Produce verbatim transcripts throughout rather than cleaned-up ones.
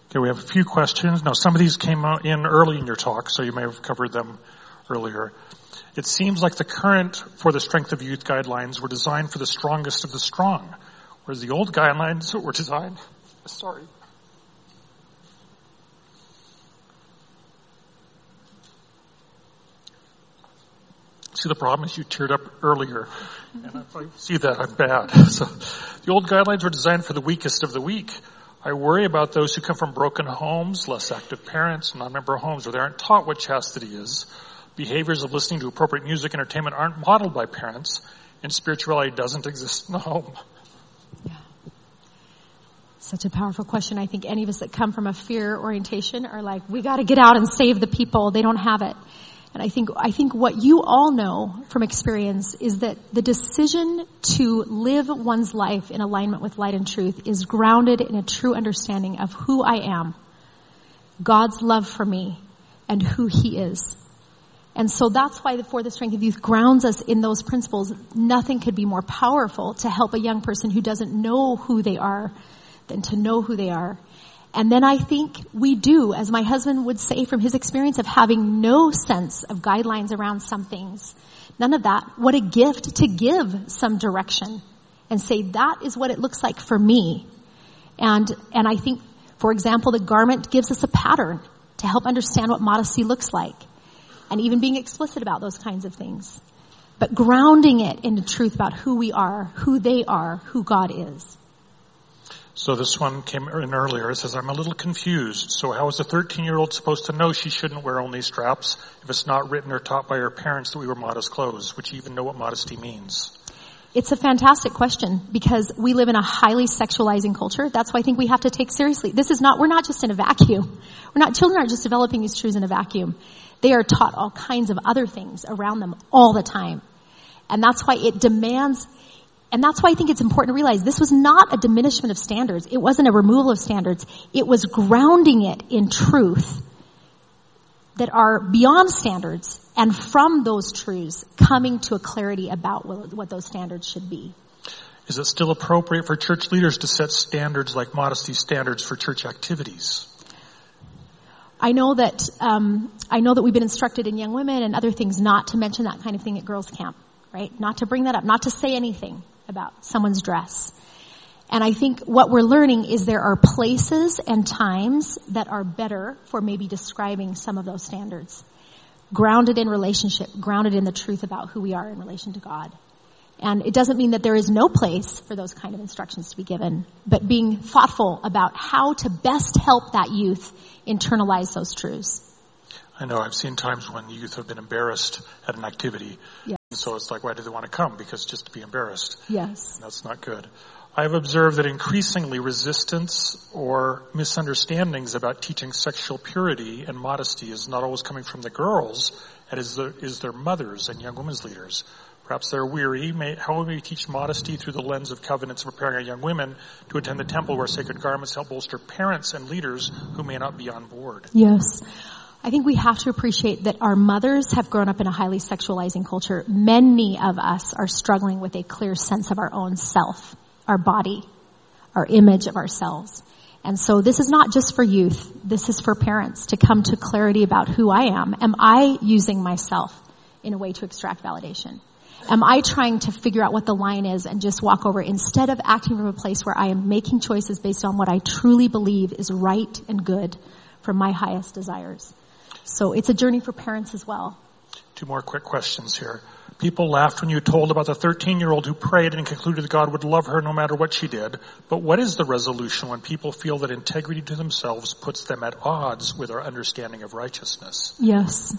Okay, we have a few questions. Now, some of these came in early in your talk, so you may have covered them earlier. It seems like the current For the Strength of Youth guidelines were designed for the strongest of the strong, whereas the old guidelines were designed, sorry. See, the problem is you teared up earlier, and if I see that, I'm bad. So, the old guidelines were designed for the weakest of the weak. I worry about those who come from broken homes, less active parents, non-member homes, where they aren't taught what chastity is. Behaviors of listening to appropriate music, entertainment aren't modeled by parents, and spirituality doesn't exist in the home. Yeah. Such a powerful question. I think any of us that come from a fear orientation are like, we got to get out and save the people. They don't have it. And I think, I think what you all know from experience is that the decision to live one's life in alignment with light and truth is grounded in a true understanding of who I am, God's love for me, and who He is. And so that's why the For the Strength of Youth grounds us in those principles. Nothing could be more powerful to help a young person who doesn't know who they are than to know who they are. And then I think we do, as my husband would say from his experience of having no sense of guidelines around some things, none of that, what a gift to give some direction and say that is what it looks like for me. And, and I think, for example, the garment gives us a pattern to help understand what modesty looks like, and even being explicit about those kinds of things. But grounding it in the truth about who we are, who they are, who God is. So this one came in earlier. It says, I'm a little confused. So how is a thirteen-year-old supposed to know she shouldn't wear only straps if it's not written or taught by her parents that we wear modest clothes, which even know what modesty means? It's a fantastic question because we live in a highly sexualizing culture. That's why I think we have to take seriously. This is not, we're not just in a vacuum. We're not, children aren't just developing these truths in a vacuum. They are taught all kinds of other things around them all the time. And that's why it demands, and that's why I think it's important to realize this was not a diminishment of standards. It wasn't a removal of standards. It was grounding it in truth that are beyond standards, and from those truths coming to a clarity about what those standards should be. Is it still appropriate for church leaders to set standards like modesty standards for church activities? I know that um, I know that we've been instructed in Young Women and other things not to mention that kind of thing at girls' camp, right? Not to bring that up, not to say anything about someone's dress. And I think what we're learning is there are places and times that are better for maybe describing some of those standards. Grounded in relationship, grounded in the truth about who we are in relation to God. And it doesn't mean that there is no place for those kind of instructions to be given, but being thoughtful about how to best help that youth internalize those truths. I know I've seen times when youth have been embarrassed at an activity. Yeah. So it's like, why do they want to come? Because just to be embarrassed. Yes. And that's not good. I've observed that increasingly resistance or misunderstandings about teaching sexual purity and modesty is not always coming from the girls, and is, the, is their mothers and young women's leaders. Perhaps they're weary. May, how will we teach modesty through the lens of covenants of preparing our young women to attend the temple where sacred garments help bolster parents and leaders who may not be on board? Yes. I think we have to appreciate that our mothers have grown up in a highly sexualizing culture. Many of us are struggling with a clear sense of our own self, our body, our image of ourselves. And so this is not just for youth. This is for parents to come to clarity about who I am. Am I using myself in a way to extract validation? Am I trying to figure out what the line is and just walk over instead of acting from a place where I am making choices based on what I truly believe is right and good for my highest desires? So it's a journey for parents as well. Two more quick questions here. People laughed when you told about the thirteen-year-old who prayed and concluded that God would love her no matter what she did. But what is the resolution when people feel that integrity to themselves puts them at odds with our understanding of righteousness? Yes.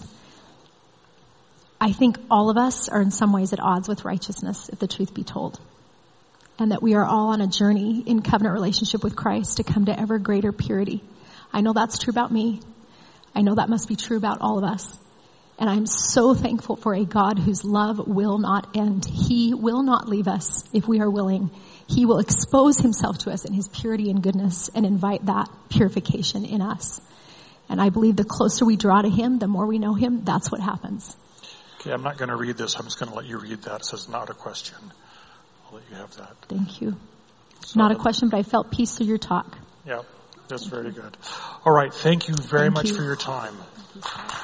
I think all of us are in some ways at odds with righteousness, if the truth be told. And that we are all on a journey in covenant relationship with Christ to come to ever greater purity. I know that's true about me. I know that must be true about all of us. And I'm so thankful for a God whose love will not end. He will not leave us if we are willing. He will expose himself to us in his purity and goodness and invite that purification in us. And I believe the closer we draw to him, the more we know him, that's what happens. Okay, I'm not going to read this. I'm just going to let you read that. It says not a question. I'll let you have that. Thank you. So, not a question, but I felt peace through your talk. Yeah. That's very good. All right. Thank you very Thank much you. for your time.